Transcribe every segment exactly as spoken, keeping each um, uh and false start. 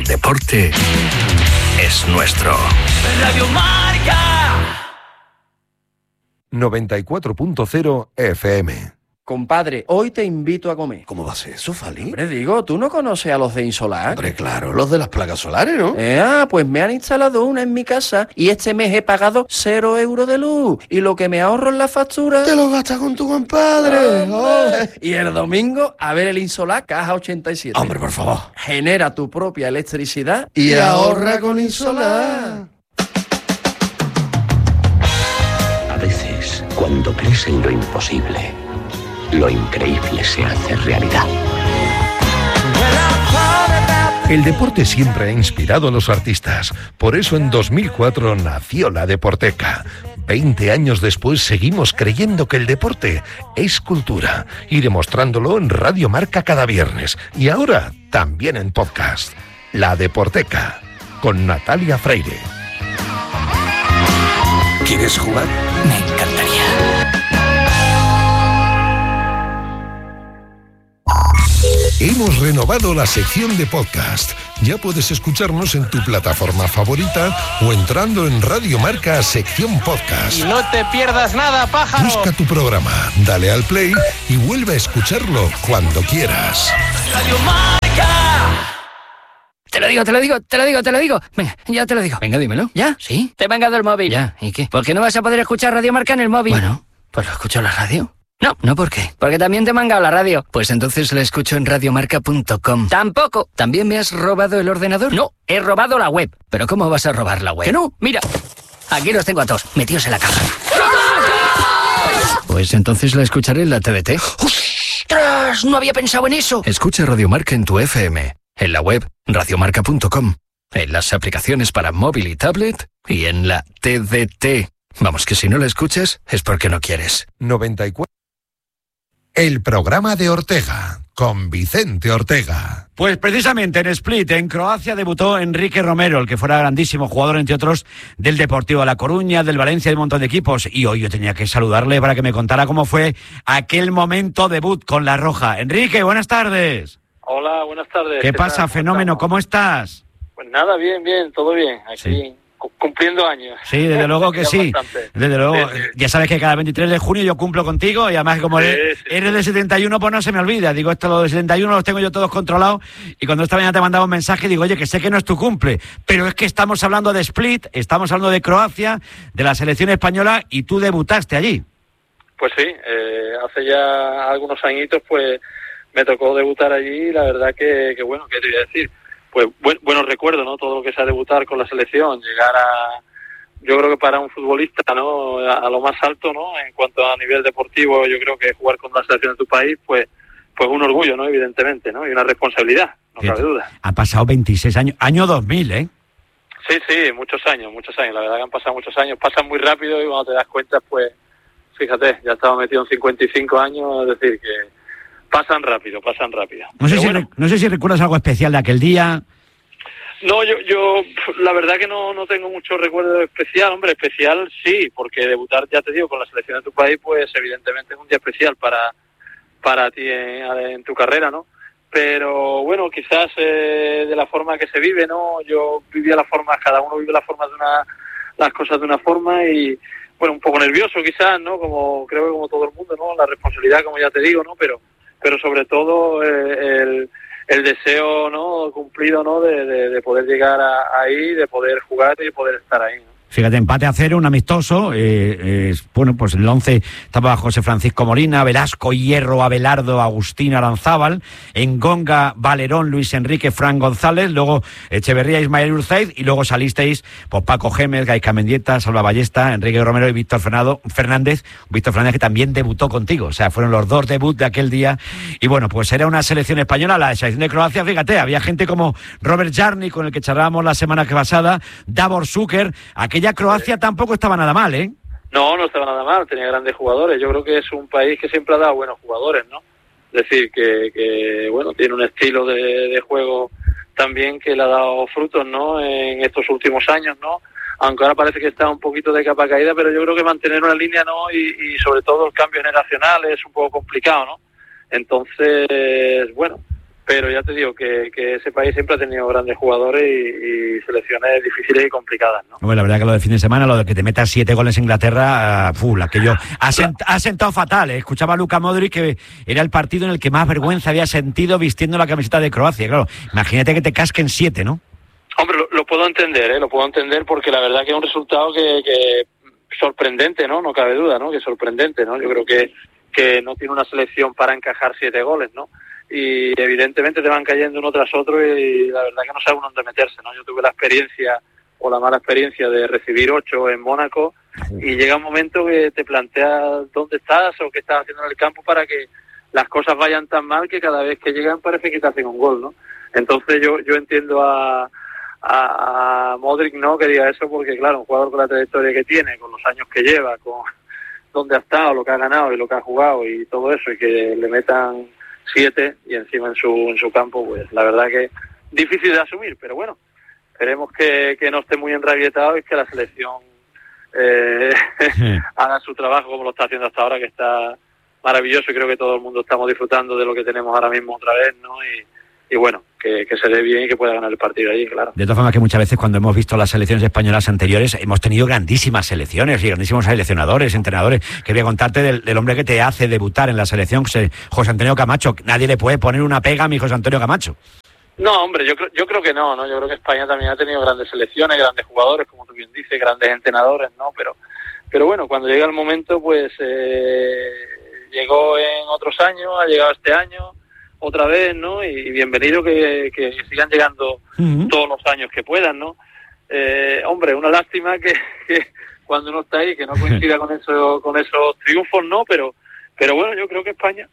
deporte es nuestro. Radio Marca. noventa y cuatro punto cero F M. Compadre, hoy te invito a comer. ¿Cómo va a ser eso, Fali? Hombre, digo, ¿tú no conoces a los de Insolar? Hombre, claro, los de las placas solares, ¿no? Eh, ah, pues me han instalado una en mi casa y este mes he pagado cero euros de luz. Y lo que me ahorro en la factura... ¡Te lo gastas con tu compadre! Oh. Y el domingo, a ver el Insolar Caja ochenta y siete. Hombre, por favor. Genera tu propia electricidad y, y ahorra con Insolar. A veces, cuando crees en lo imposible, lo increíble se hace realidad. El deporte siempre ha inspirado a los artistas. Por eso en dos mil cuatro nació la Deporteca. Veinte años después seguimos creyendo que el deporte es cultura y demostrándolo en Radio Marca cada viernes. Y ahora también en podcast. La Deporteca, con Natalia Freire. ¿Quieres jugar? Me encantaría. Hemos renovado la sección de podcast. Ya puedes escucharnos en tu plataforma favorita o entrando en Radio Marca sección podcast. No te pierdas nada, pájaro. Busca tu programa, dale al play y vuelve a escucharlo cuando quieras. Radio Marca. Te lo digo, te lo digo, te lo digo, te lo digo. Venga, ya te lo digo. Venga, dímelo. ¿Ya? ¿Sí? Te he mangado el móvil. Ya, ¿y qué? ¿Por qué no vas a poder escuchar Radio Marca en el móvil? Bueno, pues lo escucho en la radio. No, ¿no por qué? Porque también te he mangado la radio. Pues entonces la escucho en radiomarca punto com. Tampoco. ¿También me has robado el ordenador? No, he robado la web. ¿Pero cómo vas a robar la web? Que no, mira. Aquí los tengo a todos, metidos en la caja. Pues entonces la escucharé en la T V T. ¡Ostras! No había pensado en eso. Escucha Radio Marca en tu F M, en la web radiomarca punto com, en las aplicaciones para móvil y tablet y en la T D T. Vamos, que si no la escuchas es porque no quieres. noventa y cuatro. El programa de Ortega, con Vicente Ortega. Pues precisamente en Split, en Croacia, debutó Enrique Romero, el que fuera grandísimo jugador, entre otros, del Deportivo de La Coruña, del Valencia y de un montón de equipos. Y hoy yo tenía que saludarle para que me contara cómo fue aquel momento debut con La Roja. Enrique, buenas tardes. Hola, buenas tardes. ¿Qué, ¿Qué pasa, tal? Fenómeno? ¿Cómo estás? Pues nada, bien, bien, todo bien. Aquí... Sí. Cumpliendo años. Sí, desde luego que sí. Bastante. Desde luego, sí, sí. Ya sabes que cada veintitrés de junio yo cumplo contigo y además como sí, eres, sí, eres de setenta y uno, pues no se me olvida. Digo, esto lo de setenta y uno los tengo yo todos controlados y cuando esta mañana te mandaba un mensaje digo, oye, que sé que no es tu cumple, pero es que estamos hablando de Split, estamos hablando de Croacia, de la selección española y tú debutaste allí. Pues sí, eh, hace ya algunos añitos pues me tocó debutar allí y la verdad que, que bueno, ¿qué te voy a decir? Pues buen, buenos recuerdos, ¿no? Todo lo que sea debutar con la selección, llegar a, yo creo que para un futbolista, ¿no? A, a lo más alto, ¿no? En cuanto a nivel deportivo, yo creo que jugar con la selección de tu país, pues, pues un orgullo, ¿no? Evidentemente, ¿no? Y una responsabilidad, no cabe duda. Ha pasado veintiséis años, año dos mil, ¿eh? Sí, sí, muchos años, muchos años. La verdad que han pasado muchos años, pasan muy rápido y cuando te das cuenta, pues, fíjate, ya estaba metido en cincuenta y cinco años, es decir, que pasan rápido, pasan rápido. No sé, si, bueno, no sé si recuerdas algo especial de aquel día. No, yo, yo la verdad que no, no tengo mucho recuerdo especial, hombre, especial sí, porque debutar, ya te digo, con la selección de tu país, pues evidentemente es un día especial para, para ti en, en tu carrera, ¿no? Pero bueno, quizás eh, de la forma que se vive, ¿no? Yo vivía la forma, cada uno vive la forma de una, las cosas de una forma y, bueno, un poco nervioso quizás, ¿no? Como creo que como todo el mundo, ¿no? La responsabilidad, como ya te digo, ¿no? Pero pero sobre todo eh, el, el deseo, ¿no? Cumplido, ¿no? De, de, de poder llegar a, ahí, de poder jugar y de poder estar ahí, ¿no? Fíjate, empate a cero, un amistoso. Eh, eh, bueno, pues en el once estaba José Francisco Molina, Velasco, Hierro, Abelardo, Agustín Aranzábal, Engonga, Valerón, Luis Enrique, Fran González, luego Echeverría, Ismael Urzaid, y luego salisteis pues Paco Gémez, Gaisca Mendieta, Salva Ballesta, Enrique Romero y Víctor Fernando, Fernández, Víctor Fernández que también debutó contigo, o sea, fueron los dos debuts de aquel día, y bueno, pues era una selección española, la selección de Croacia, fíjate, había gente como Robert Jarni, con el que charlábamos la semana que pasada, Davor Zucker, aquella Croacia tampoco estaba nada mal, ¿eh? No, no estaba nada mal, tenía grandes jugadores. Yo creo que es un país que siempre ha dado buenos jugadores, ¿no? Es decir, que, que bueno, tiene un estilo de, de juego también que le ha dado frutos, ¿no? En estos últimos años, ¿no? Aunque ahora parece que está un poquito de capa caída, pero yo creo que mantener una línea, ¿no? Y, y sobre todo el cambio generacional es un poco complicado, ¿no? Entonces, bueno, pero ya te digo que, que ese país siempre ha tenido grandes jugadores y, y selecciones difíciles y complicadas, ¿no? Bueno, la verdad que lo del fin de semana, lo de que te metas siete goles en Inglaterra, uh, full, aquello ha, sent, ha sentado fatal, ¿eh? Escuchaba a Luka Modric que era el partido en el que más vergüenza había sentido vistiendo la camiseta de Croacia, claro, imagínate que te casquen siete, ¿no? Hombre, lo, lo puedo entender, ¿eh? Lo puedo entender porque la verdad que es un resultado que, que sorprendente, ¿no? No cabe duda, ¿no? Que es sorprendente, ¿no? Yo creo que, que no tiene una selección para encajar siete goles, ¿no? Y evidentemente te van cayendo uno tras otro y la verdad que no sabe uno dónde meterse, ¿no? Yo tuve la experiencia o la mala experiencia de recibir ocho en Mónaco y llega un momento que te planteas dónde estás o qué estás haciendo en el campo para que las cosas vayan tan mal que cada vez que llegan parece que te hacen un gol, ¿no? Entonces yo yo entiendo a, a, a Modric, ¿no?, que diga eso porque, claro, un jugador con la trayectoria que tiene, con los años que lleva, con dónde ha estado, lo que ha ganado y lo que ha jugado y todo eso, y que le metan siete y encima en su en su campo, pues la verdad que difícil de asumir, pero bueno, esperemos que, que no esté muy enrabietado y que la selección eh, haga su trabajo como lo está haciendo hasta ahora, que está maravilloso, y creo que todo el mundo estamos disfrutando de lo que tenemos ahora mismo otra vez, ¿no? Y, y bueno, que, que se dé bien y que pueda ganar el partido allí, claro. De todas formas, que muchas veces cuando hemos visto las selecciones españolas anteriores hemos tenido grandísimas selecciones y grandísimos seleccionadores, entrenadores. Quería contarte del, del hombre que te hace debutar en la selección, José, José Antonio Camacho. Nadie le puede poner una pega a mi José Antonio Camacho. No, hombre, yo creo, yo creo que no, ¿no? Yo creo que España también ha tenido grandes selecciones, grandes jugadores, como tú bien dices, grandes entrenadores, ¿no? Pero, pero bueno, cuando llega el momento, pues eh, llegó en otros años, ha llegado este año otra vez, ¿no? Y bienvenido que, que sigan llegando uh-huh. todos los años que puedan, ¿no? Eh, hombre, una lástima que, que cuando uno está ahí, que no coincida con eso, con esos triunfos, ¿no? Pero, pero bueno, yo creo que España,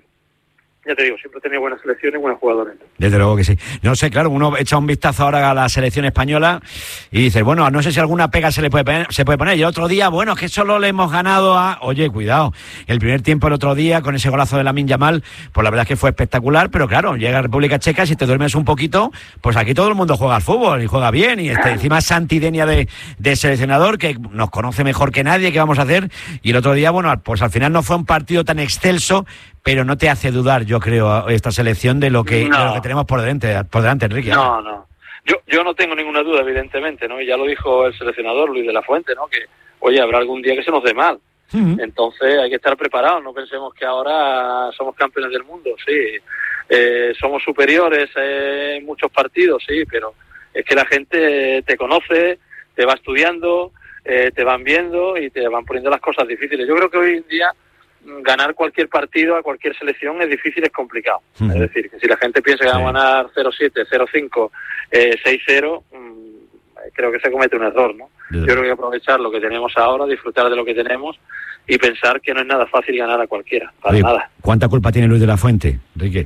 ya te digo, siempre ha tenido buenas selecciones y buenos jugadores. Desde luego que sí. No sé, claro, uno echa un vistazo ahora a la selección española y dice, bueno, no sé si alguna pega se le puede poner, se puede poner. Y el otro día, bueno, es que solo le hemos ganado a... Oye, cuidado, el primer tiempo el otro día con ese golazo de Lamine Yamal, pues la verdad es que fue espectacular, pero claro, llega a República Checa, si te duermes un poquito, pues aquí todo el mundo juega al fútbol y juega bien, y este, encima Santi Denia de, de seleccionador, que nos conoce mejor que nadie, ¿qué vamos a hacer? Y el otro día, bueno, pues al final no fue un partido tan excelso, pero no te hace dudar, yo creo, esta selección de lo que, no. de lo que tenemos por delante, por delante, Enrique. No, no. Yo yo no tengo ninguna duda, evidentemente, ¿no? Y ya lo dijo el seleccionador, Luis de la Fuente, ¿no? Que, oye, habrá algún día que se nos dé mal. Uh-huh. Entonces hay que estar preparados, no pensemos que ahora somos campeones del mundo, sí. Eh, somos superiores en muchos partidos, sí, pero es que la gente te conoce, te va estudiando, eh, te van viendo y te van poniendo las cosas difíciles. Yo creo que hoy en día ganar cualquier partido a cualquier selección es difícil, es complicado. Uh-huh. Es decir, que si la gente piensa que sí. va a ganar cero siete, cero cinco, eh, seis cero, mmm, creo que se comete un error, ¿no? Yeah. Yo creo que hay que aprovechar lo que tenemos ahora, disfrutar de lo que tenemos y pensar que no es nada fácil ganar a cualquiera, para Oye, nada. ¿Cuánta culpa tiene Luis de la Fuente, Enrique?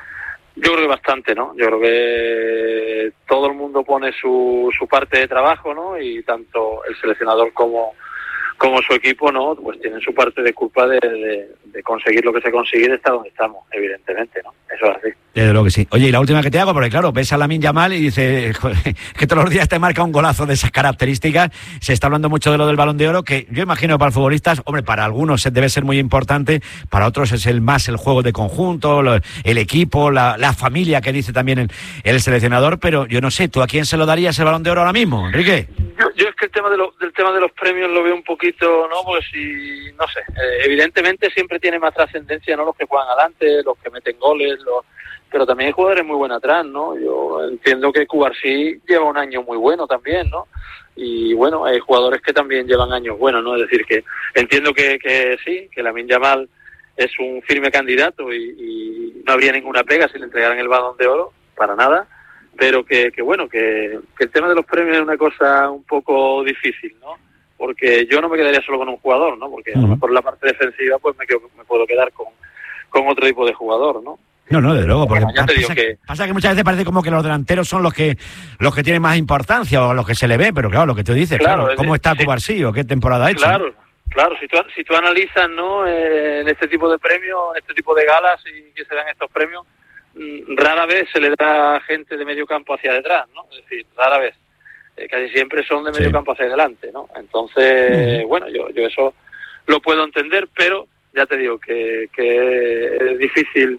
Yo creo que bastante, ¿no? Yo creo que todo el mundo pone su, su parte de trabajo, ¿no? Y tanto el seleccionador como como su equipo, ¿no? Pues tienen su parte de culpa de, de, de conseguir lo que se consigue y de estar donde estamos, evidentemente, ¿no? Eso es así. Desde luego que sí. Oye, y la última que te hago, porque claro, ves a Lamine Yamal y dices que todos los días te marca un golazo de esas características. Se está hablando mucho de lo del Balón de Oro, que yo imagino para los futbolistas, hombre, para algunos debe ser muy importante, para otros es el más el juego de conjunto, lo, el equipo, la, la familia, que dice también el, el seleccionador, pero yo no sé, ¿tú a quién se lo darías el Balón de Oro ahora mismo, Enrique? Yo, yo es que el tema de lo, del tema de los premios lo veo un poquito, ¿no? Pues si, no sé, eh, evidentemente siempre tiene más trascendencia, ¿no? Los que juegan adelante, los que meten goles, los... pero también hay jugadores muy buenos atrás, ¿no? Yo entiendo que Cubarsí lleva un año muy bueno también, ¿no? Y bueno, hay jugadores que también llevan años buenos, ¿no? Es decir, que entiendo que, que sí, que Lamine Yamal es un firme candidato y, y no habría ninguna pega si le entregaran el Balón de Oro, para nada, pero que, que bueno, que, que el tema de los premios es una cosa un poco difícil, ¿no? Porque yo no me quedaría solo con un jugador, ¿no? Porque a lo mejor la parte defensiva pues me, quedo, me puedo quedar con, con otro tipo de jugador, ¿no? No, no, desde luego, porque bueno, ya te digo pasa, que... pasa que muchas veces parece como que los delanteros son los que los que tienen más importancia o los que se le ve, pero claro, lo que tú dices, claro, claro ¿cómo está Cubarsí o qué temporada ha hecho? Claro, claro, si tú, si tú analizas, ¿no? Eh, en este tipo de premios, en este tipo de galas y que se dan estos premios, mmm, rara vez se le da gente de medio campo hacia detrás, ¿no? Es decir, rara vez. Eh, casi siempre son de medio sí. campo hacia adelante, ¿no? Entonces, uh-huh. bueno, yo, yo eso lo puedo entender, pero ya te digo que, que es difícil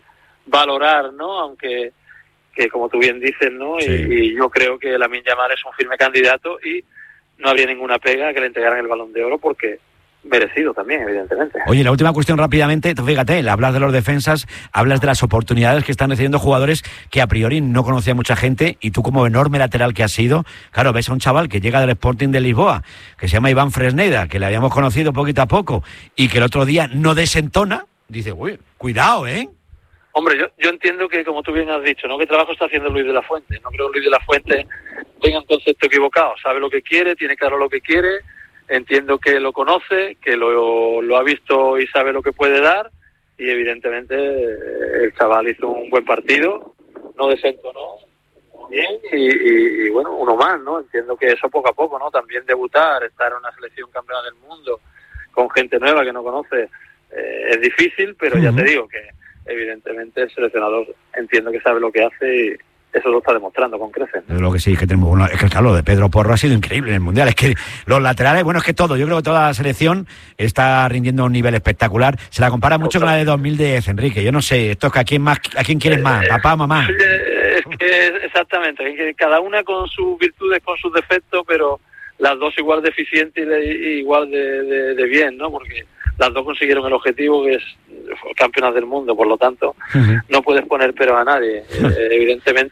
valorar, ¿no? Aunque que como tú bien dices, ¿no? Sí. Y, y yo creo que Lamine Yamal es un firme candidato y no habría ninguna pega que le entregaran el Balón de Oro porque merecido también, evidentemente. Oye, la última cuestión rápidamente, tú fíjate, hablas de los defensas, hablas de las oportunidades que están recibiendo jugadores que a priori no conocía mucha gente, y tú como enorme lateral que has sido, claro, ves a un chaval que llega del Sporting de Lisboa, que se llama Iván Fresneda, que le habíamos conocido poquito a poco, y que el otro día no desentona, dice, uy, cuidado, ¿eh? Hombre, yo, yo entiendo que, como tú bien has dicho, ¿no? ¿Qué trabajo está haciendo Luis de la Fuente? No creo que Luis de la Fuente tenga un concepto equivocado, sabe lo que quiere, tiene claro lo que quiere. Entiendo que lo conoce, que lo, lo ha visto y sabe lo que puede dar, y evidentemente el chaval hizo un buen partido, no desentonó bien, y, y, y bueno, uno más, ¿no? Entiendo que eso poco a poco, ¿no? También debutar, estar en una selección campeona del mundo con gente nueva que no conoce, eh, es difícil, pero uh-huh. ya te digo que evidentemente el seleccionador entiendo que sabe lo que hace y eso lo está demostrando con creces. Lo que sí, es que tenemos una, es que claro, lo de Pedro Porro ha sido increíble en el Mundial. Es que los laterales, bueno, es que todo, yo creo que toda la selección está rindiendo a un nivel espectacular. Se la compara mucho con la de dos mil diez, Enrique. Yo no sé, esto es que a quién más, a quién quieres más, papá, mamá. Es que exactamente, es que cada una con sus virtudes, con sus defectos, pero las dos igual de eficientes y igual de, de, de bien, ¿no? Porque las dos consiguieron el objetivo, que es campeonas del mundo, por lo tanto, uh-huh. no puedes poner pero a nadie, eh, evidentemente.